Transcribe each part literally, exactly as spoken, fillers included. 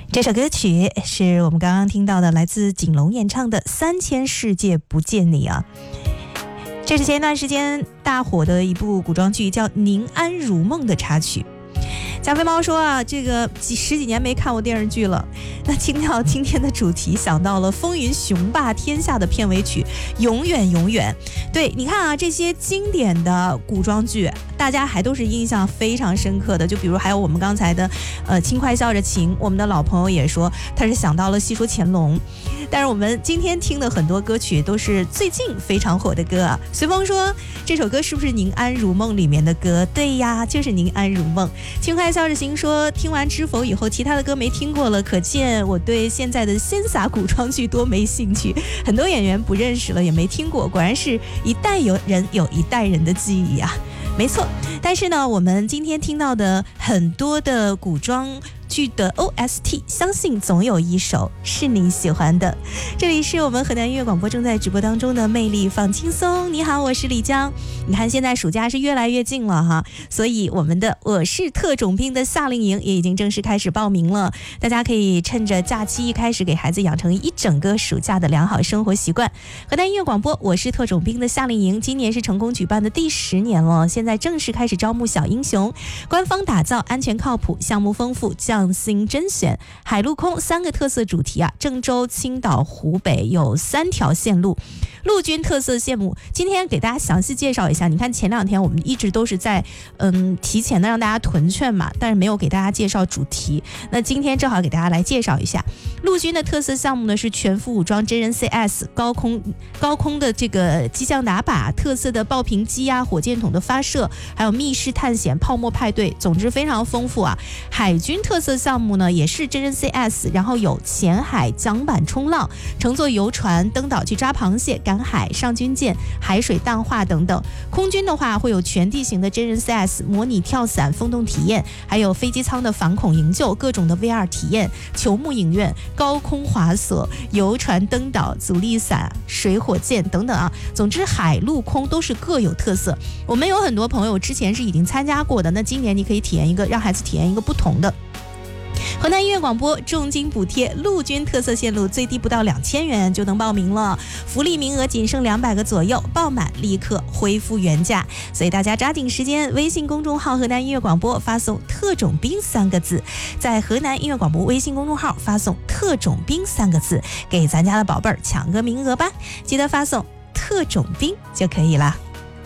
这首歌曲是我们刚刚听到的，来自景龙演唱的《三千世界不见你》啊。这是前一段时间大火的一部古装剧，叫《宁安如梦》的插曲。加菲猫说啊，这个几十几年没看过电视剧了。那听到今天的主题，想到了《风云雄霸天下》的片尾曲《永远永远》。对，你看啊，这些经典的古装剧，大家还都是印象非常深刻的。就比如还有我们刚才的，呃，轻快笑着情，我们的老朋友也说他是想到了戏说乾隆。但是我们今天听的很多歌曲都是最近非常火的歌啊。随风说这首歌是不是《宁安如梦》里面的歌？对呀，就是《宁安如梦》。轻快笑着情说听完《知否》以后，其他的歌没听过了，可见我对现在的潇洒古装剧多没兴趣，很多演员不认识了，也没听过，果然是一代有人有一代人的记忆啊。没错，但是呢，我们今天听到的很多的古装剧的 O S T， 相信总有一首是你喜欢的。这里是我们河南音乐广播正在直播当中的魅力放轻松。你好，我是李江。你看现在暑假是越来越近了哈，所以我们的我是特种兵的夏令营也已经正式开始报名了。大家可以趁着假期一开始给孩子养成一整个暑假的良好生活习惯。河南音乐广播我是特种兵的夏令营今年是成功举办的第十年了，现在正式开始招募小英雄，官方打造安全靠谱、项目丰富、匠心甄选，海陆空三个特色主题啊，郑州、青岛、湖北有三条线路。陆军特色项目今天给大家详细介绍一下。你看前两天我们一直都是在嗯提前的让大家囤券嘛，但是没有给大家介绍主题。那今天正好给大家来介绍一下陆军的特色项目呢，是全副武装真人 C S 高空高空的这个机降打靶，特色的爆屏机啊、火箭筒的发射，还有密室探险、泡沫派对，总之非常丰富啊。海军特色项目呢也是真人 C S， 然后有潜海、桨板冲浪、乘坐游船登岛去抓螃蟹、赶海、上军舰、海水淡化等等。空军的话会有全地形的真人 C S， 模拟跳伞、风洞体验，还有飞机舱的反恐营救、各种的 V R 体验、球幕影院、高空滑索、游船登岛、阻力伞、水火箭等等啊。总之海陆空都是各有特色。我们有很多朋友之前是已经参加过的，那今年你可以体验一个，让孩子体验一个不同的。河南音乐广播重金补贴陆军特色线路，最低不到两千元就能报名了，福利名额仅剩两百个左右，报满立刻恢复原价，所以大家抓紧时间，微信公众号河南音乐广播发送特种兵三个字，在河南音乐广播微信公众号发送特种兵三个字，给咱家的宝贝儿抢个名额吧，记得发送特种兵就可以了。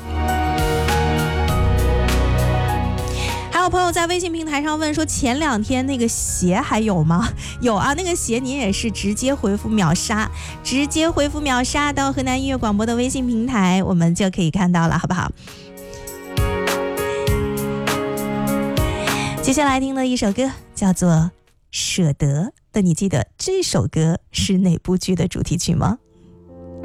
还有朋友在微信平台上问说，前两天那个鞋还有吗？有啊，那个鞋您也是直接回复秒杀，直接回复秒杀到河南音乐广播的微信平台，我们就可以看到了，好不好？接下来听的一首歌叫做《舍得》的，你记得这首歌是哪部剧的主题曲吗？